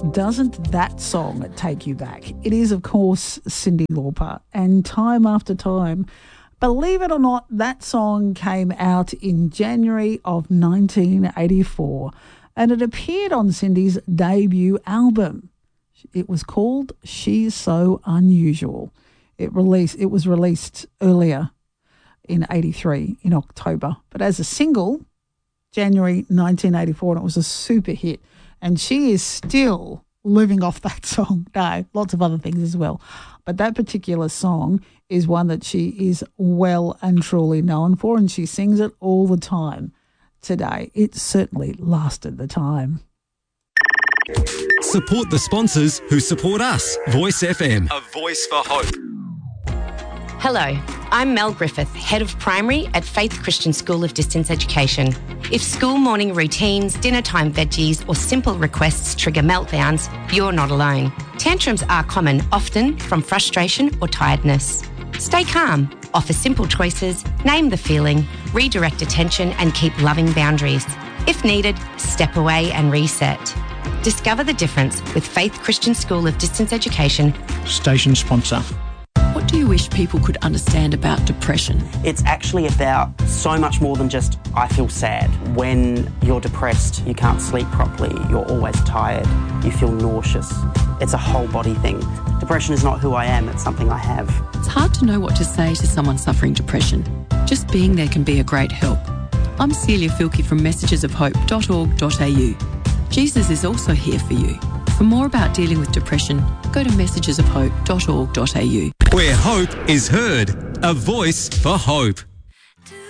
doesn't that song take you back? It is, of course, Cyndi Lauper. And time after time, believe it or not, that song came out in January of 1984 and it appeared on Cyndi's debut album. It was called She's So Unusual. It was released earlier in 83 in October, but as a single, January 1984, and it was a super hit. And she is still living off that song. No, lots of other things as well. But that particular song is one that she is well and truly known for, and she sings it all the time today. It certainly lasted the time. Support the sponsors who support us. Voice FM, a voice for hope. Hello, I'm Mel Griffith, Head of Primary at Faith Christian School of Distance Education. If school morning routines, dinner time veggies or simple requests trigger meltdowns, you're not alone. Tantrums are common, often from frustration or tiredness. Stay calm, offer simple choices, name the feeling, redirect attention and keep loving boundaries. If needed, step away and reset. Discover the difference with Faith Christian School of Distance Education. Station sponsor. What do you wish people could understand about depression? It's actually about so much more than just, I feel sad. When you're depressed, you can't sleep properly, you're always tired, you feel nauseous. It's a whole body thing. Depression is not who I am, it's something I have. It's hard to know what to say to someone suffering depression. Just being there can be a great help. I'm Celia Filkey from messagesofhope.org.au. Jesus is also here for you. For more about dealing with depression, go to messagesofhope.org.au. Where hope is heard, a voice for hope.